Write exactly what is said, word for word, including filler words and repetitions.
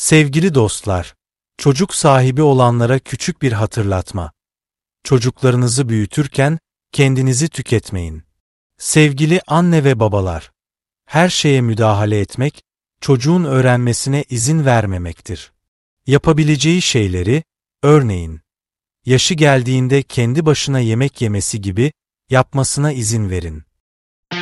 Sevgili dostlar, çocuk sahibi olanlara küçük bir hatırlatma. Çocuklarınızı büyütürken kendinizi tüketmeyin. Sevgili anne ve babalar, her şeye müdahale etmek, çocuğun öğrenmesine izin vermemektir. Yapabileceği şeyleri, örneğin, yaşı geldiğinde kendi başına yemek yemesi gibi yapmasına izin verin.